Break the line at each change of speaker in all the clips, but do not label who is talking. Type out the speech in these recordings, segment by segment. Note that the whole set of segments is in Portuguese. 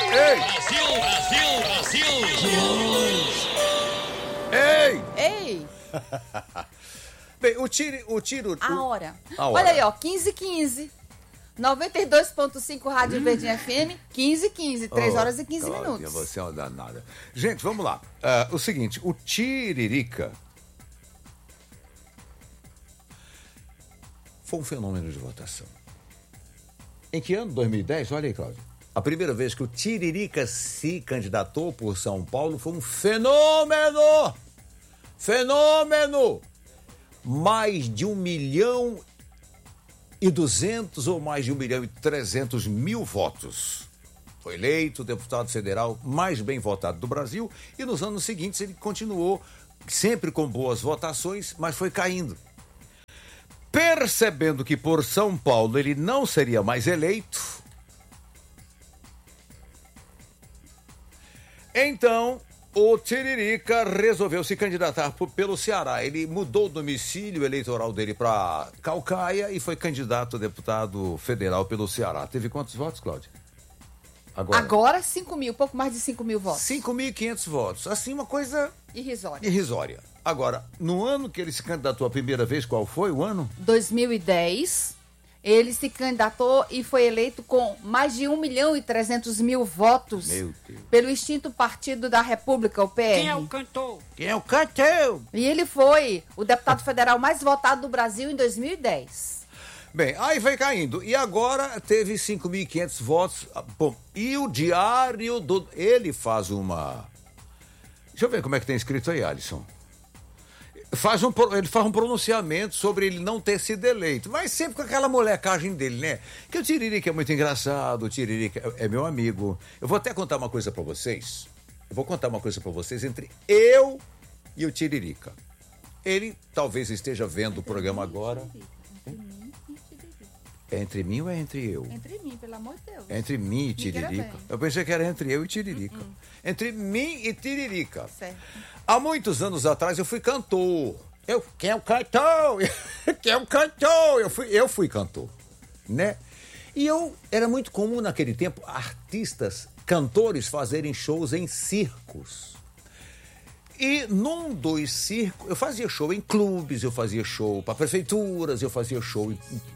Ei!
Brasil!
Ei!
Ei,
Bem, o tiro...
a hora.
A hora.
Olha aí, ó, 15h15. 92.5 Rádio Verdinha FM, 15h15, 3 horas e 15
Cláudia,
minutos.
Você é uma danada. Gente, vamos lá. O seguinte, o Tiririca foi um fenômeno de votação. Em que ano? 2010? Olha aí, Cláudia. A primeira vez que o Tiririca se candidatou por São Paulo foi um fenômeno! Fenômeno! Mais de 1.200.000 ou mais de 1.300.000 votos. Foi eleito o deputado federal mais bem votado do Brasil e nos anos seguintes ele continuou sempre com boas votações, mas foi caindo. Percebendo que por São Paulo ele não seria mais eleito, então o Tiririca resolveu se candidatar pelo Ceará. Ele mudou o domicílio eleitoral dele para Caucaia e foi candidato a deputado federal pelo Ceará. Teve quantos votos, Cláudia?
Agora 5 mil, pouco mais de 5 mil votos.
5.500 votos. Assim, uma coisa
Irrisório.
irrisória. Agora, no ano que ele se candidatou a primeira vez, qual foi o ano?
2010, ele se candidatou e foi eleito com mais de 1.300.000 votos.
Meu Deus.
Pelo extinto Partido da República, o PR.
Quem é o cantor?
Quem é o cantor?
E ele foi o deputado federal mais votado do Brasil em 2010.
Bem, aí foi caindo. E agora teve 5.500 votos. Bom, e o diário do... Ele faz uma... Deixa eu ver como é que tem escrito aí, Alisson. Ele faz um pronunciamento sobre ele não ter sido eleito, mas sempre com aquela molecagem dele, né? Que o Tiririca é muito engraçado, o Tiririca é meu amigo. Eu vou até contar uma coisa pra vocês. Entre eu e o Tiririca. Ele talvez esteja vendo o programa agora. É entre mim ou é entre eu?
Entre mim, pelo amor de Deus.
Entre mim e Tiririca. Eu pensei que era entre eu e Tiririca. Entre mim e Tiririca.
Certo.
Há muitos anos atrás eu fui cantor. Quem é o cantor? Quem é o cantor? Eu fui cantor, né? E era muito comum naquele tempo cantores fazerem shows em circos. E num dos circos, eu fazia show em clubes, eu fazia show para prefeituras, eu fazia show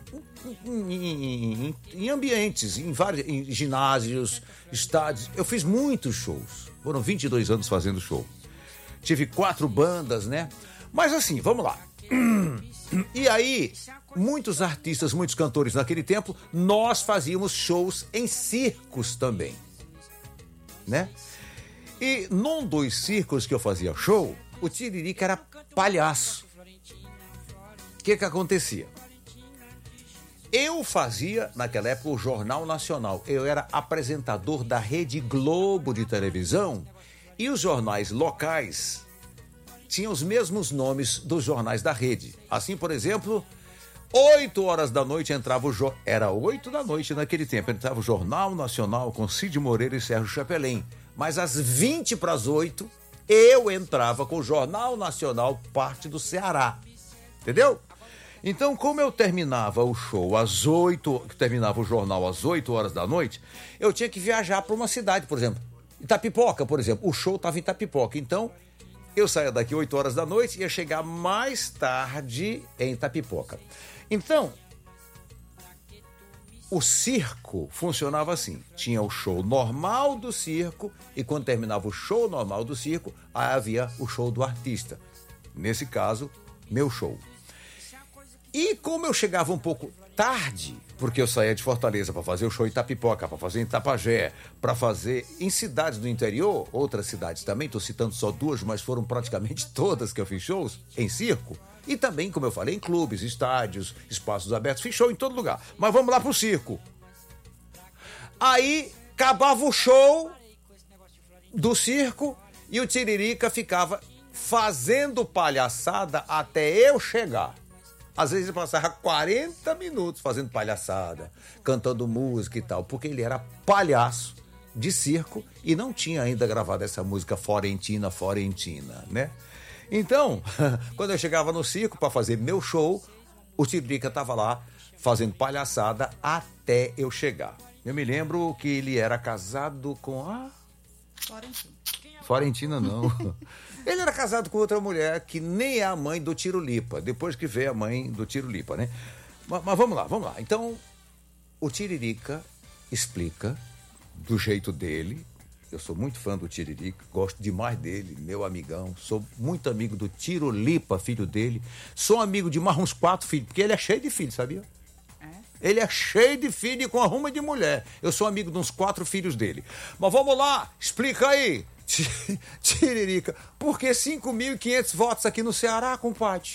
em ambientes, em ginásios, estádios. Eu fiz muitos shows. Foram 22 anos fazendo show. Tive 4 bandas, né? Mas assim, vamos lá. E aí, muitos artistas, muitos cantores naquele tempo, nós fazíamos shows em circos também, né? E num dos circos que eu fazia show, o Tiririca era palhaço. O que acontecia? Eu fazia, naquela época, o Jornal Nacional. Eu era apresentador da Rede Globo de televisão e os jornais locais tinham os mesmos nomes dos jornais da rede. Assim, por exemplo, 8 horas da noite entrava Era 8 da noite naquele tempo. Entrava o Jornal Nacional com Cid Moreira e Sérgio Chapelin. Mas às 7:20, eu entrava com o Jornal Nacional, parte do Ceará. Entendeu? Então, como eu terminava o show terminava o jornal às 8 horas da noite, eu tinha que viajar para uma cidade, por exemplo. Itapipoca, por exemplo. O show estava em Itapipoca. Então, eu saía daqui 8 horas da noite e ia chegar mais tarde em Itapipoca. Então, o circo funcionava assim. Tinha o show normal do circo e quando terminava o show normal do circo, aí havia o show do artista. Nesse caso, meu show. E como eu chegava um pouco tarde, porque eu saía de Fortaleza para fazer o show em Itapipoca, para fazer em Itapajé, para fazer em cidades do interior, outras cidades também, estou citando só 2, mas foram praticamente todas que eu fiz shows em circo. E também, como eu falei, em clubes, estádios, espaços abertos, fiz show em todo lugar. Mas vamos lá pro circo. Aí, acabava o show do circo e o Tiririca ficava fazendo palhaçada até eu chegar. Às vezes ele passava 40 minutos fazendo palhaçada, cantando música e tal, porque ele era palhaço de circo e não tinha ainda gravado essa música Florentina, né? Então, quando eu chegava no circo para fazer meu show, o Tiririca estava lá fazendo palhaçada até eu chegar. Eu me lembro que ele era casado com a... Florentina não. Ele era casado com outra mulher que nem é a mãe do Tirolipa, depois que veio a mãe do Tirolipa, né? Mas vamos lá. Então, o Tiririca explica do jeito dele. Eu sou muito fã do Tiririca, gosto demais dele, meu amigão. Sou muito amigo do Tirolipa, filho dele. Sou amigo de mais uns 4 filhos, porque ele é cheio de filhos, sabia? Ele é cheio de filho e com arruma de mulher. Eu sou amigo de uns 4 filhos dele. Mas vamos lá, explica aí, Tiririca, por que 5.500 votos aqui no Ceará, compadre?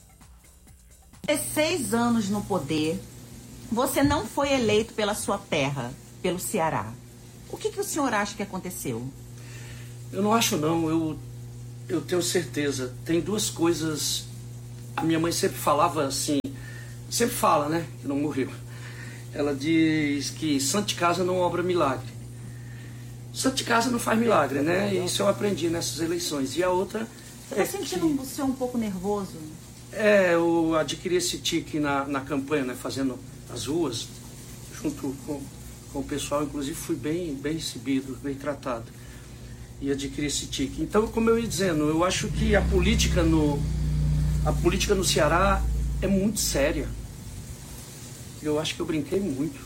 16 anos no poder, você não foi eleito pela sua terra, pelo Ceará. O que o senhor acha que aconteceu?
Eu não acho não, eu tenho certeza. Tem 2 coisas. A minha mãe sempre falava assim, sempre fala, né, que não morreu. Ela diz que santo de casa não obra milagre. Santo de casa não faz milagre, né? Isso eu aprendi nessas eleições. E a outra...
Você está sentindo você um pouco nervoso?
Eu adquiri esse tique na campanha, né, fazendo as ruas, junto com o pessoal, inclusive fui bem recebido, bem tratado, e adquiri esse tique. Então, como eu ia dizendo, eu acho que a política no Ceará é muito séria. Eu acho que eu brinquei muito.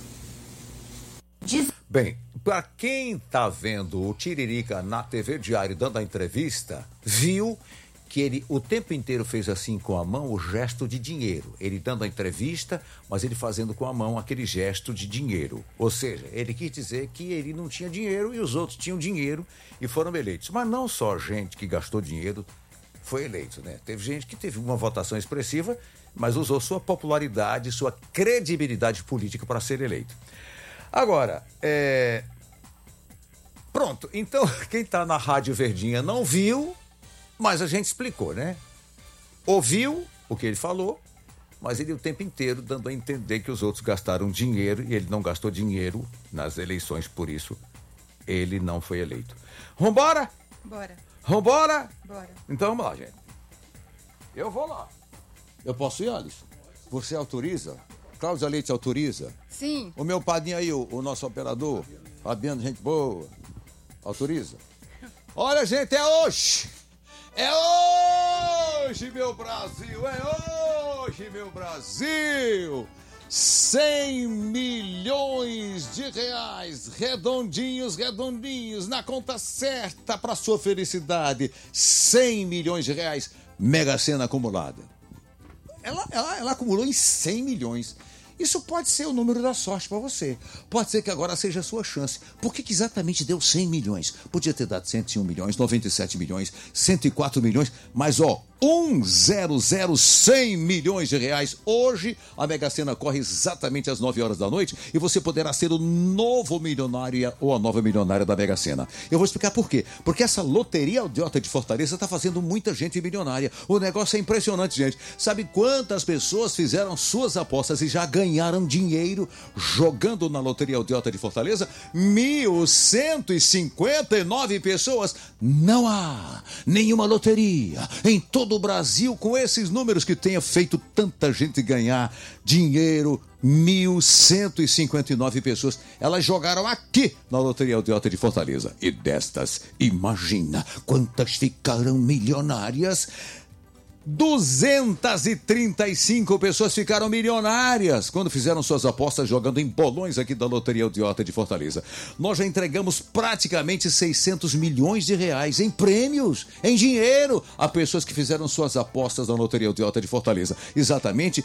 Bem, para quem tá vendo o Tiririca na TV Diário dando a entrevista, viu que ele o tempo inteiro fez assim com a mão o gesto de dinheiro. Ele dando a entrevista, mas ele fazendo com a mão aquele gesto de dinheiro. Ou seja, ele quis dizer que ele não tinha dinheiro e os outros tinham dinheiro e foram eleitos. Mas não só gente que gastou dinheiro foi eleito, né? Teve gente que teve uma votação expressiva, mas usou sua popularidade, sua credibilidade política para ser eleito. Agora, pronto. Então, quem está na Rádio Verdinha não viu, mas a gente explicou, né? Ouviu o que ele falou, mas ele o tempo inteiro dando a entender que os outros gastaram dinheiro e ele não gastou dinheiro nas eleições, por isso ele não foi eleito. Vambora?
Bora.
Vambora?
Bora.
Então vamos lá, gente. Eu vou lá. Eu posso ir, Alisson? Você autoriza? Cláudia Leite autoriza?
Sim.
O meu padrinho aí, o nosso operador, Fabiano, gente boa, autoriza? Olha, gente, é hoje! É hoje, meu Brasil! É hoje, meu Brasil! 100 milhões de reais, redondinhos, na conta certa para sua felicidade. 100 milhões de reais, Mega Sena acumulada. Ela acumulou em 100 milhões. Isso pode ser o número da sorte para você. Pode ser que agora seja a sua chance. Por que exatamente deu 100 milhões? Podia ter dado 101 milhões, 97 milhões, 104 milhões, mas 100 milhões de reais. Hoje, a Mega Sena corre exatamente às 9 horas da noite e você poderá ser o novo milionário ou a nova milionária da Mega Sena. Eu vou explicar por quê. Porque essa loteria Aldeota de Fortaleza está fazendo muita gente milionária. O negócio é impressionante, gente. Sabe quantas pessoas fizeram suas apostas e já ganharam dinheiro jogando na loteria Aldeota de Fortaleza? 1.159 pessoas. Não há nenhuma loteria em todo o Brasil com esses números que tenha feito tanta gente ganhar dinheiro. 1.159 pessoas, elas jogaram aqui na loteria Aldeota de Fortaleza. E destas, imagina quantas ficaram milionárias. 235 pessoas ficaram milionárias quando fizeram suas apostas jogando em bolões aqui da loteria Aldeota de Fortaleza. Nós já entregamos praticamente 600 milhões de reais em prêmios, em dinheiro, a pessoas que fizeram suas apostas na loteria Aldeota de Fortaleza. Exatamente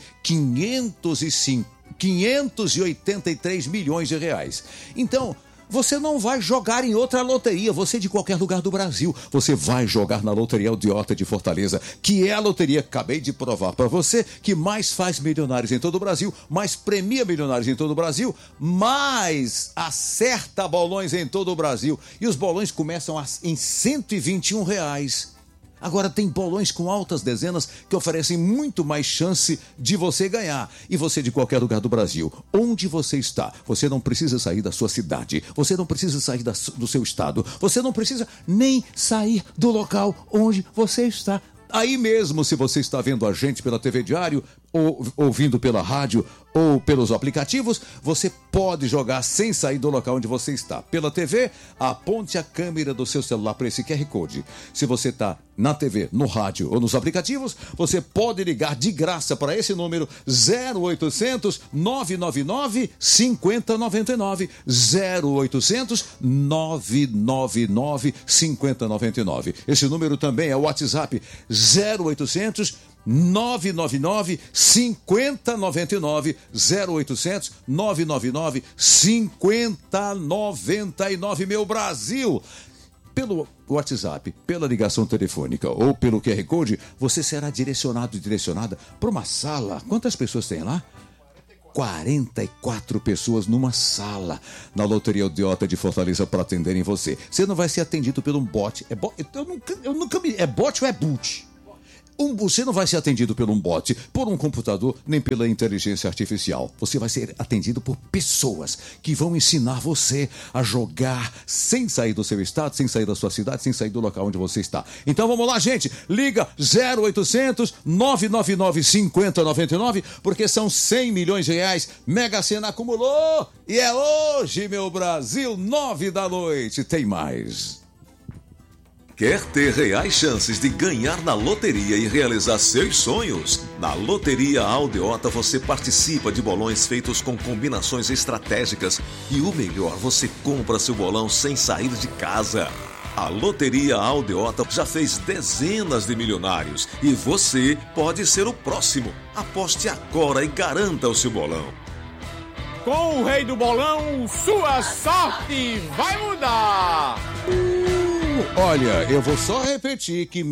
583 milhões de reais. Então, você não vai jogar em outra loteria, você de qualquer lugar do Brasil. Você vai jogar na loteria Aldeota de Fortaleza, que é a loteria, acabei de provar para você, que mais faz milionários em todo o Brasil, mais premia milionários em todo o Brasil, mais acerta bolões em todo o Brasil. E os bolões começam em R$121. Agora tem bolões com altas dezenas que oferecem muito mais chance de você ganhar. E você de qualquer lugar do Brasil, onde você está, você não precisa sair da sua cidade, você não precisa sair do seu estado, você não precisa nem sair do local onde você está. Aí mesmo, se você está vendo a gente pela TV Diário, ouvindo pela rádio ou pelos aplicativos, você pode jogar sem sair do local onde você está. Pela TV, aponte a câmera do seu celular para esse QR Code. Se você está na TV, no rádio ou nos aplicativos, você pode ligar de graça para esse número 0800 999 5099. 0800 999 5099. Esse número também é o WhatsApp 0800 999 5099. 0800 999 5099. Meu Brasil! Pelo WhatsApp, pela ligação telefônica ou pelo QR Code, você será direcionada para uma sala. Quantas pessoas tem lá? 44 pessoas numa sala na Loteria Aldeota de Fortaleza para atenderem você. Você não vai ser atendido por um bot. Eu nunca me... É bot ou é boot? Você não vai ser atendido por um bot, por um computador, nem pela inteligência artificial. Você vai ser atendido por pessoas que vão ensinar você a jogar sem sair do seu estado, sem sair da sua cidade, sem sair do local onde você está. Então vamos lá, gente. Liga 0800 999 5099, porque são 100 milhões de reais. Mega Sena acumulou e é hoje, meu Brasil, 9 da noite. Tem mais.
Quer ter reais chances de ganhar na loteria e realizar seus sonhos? Na Loteria Aldeota você participa de bolões feitos com combinações estratégicas e o melhor, você compra seu bolão sem sair de casa. A Loteria Aldeota já fez dezenas de milionários e você pode ser o próximo. Aposte agora e garanta o seu bolão.
Com o rei do bolão, sua sorte vai mudar!
Olha, eu vou só repetir que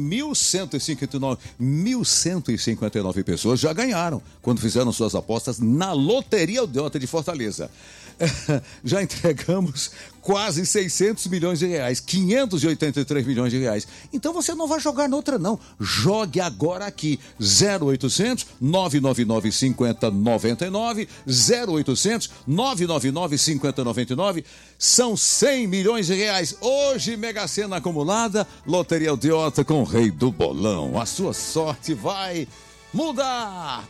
1.159 pessoas já ganharam quando fizeram suas apostas na Loteria Aldeota de Fortaleza. Já entregamos quase 600 milhões de reais, 583 milhões de reais. Então você não vai jogar noutra não. Jogue agora aqui. 0800 999 5099. 0800 999 5099. São 100 milhões de reais. Hoje, Mega Sena acumulada, Loteria Aldeota com o rei do bolão. A sua sorte vai mudar.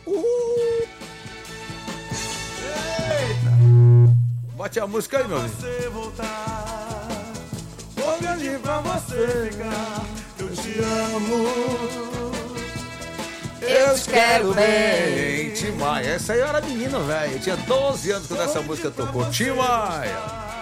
Eita! Bote a música aí, meu amigo.
Você voltar, vou pedir pra você ficar. Eu te amo.
Eu te quero bem.
Tim Maia. Essa aí eu era menino, velho. Eu tinha 12 anos quando essa música tocou. Tim Maia.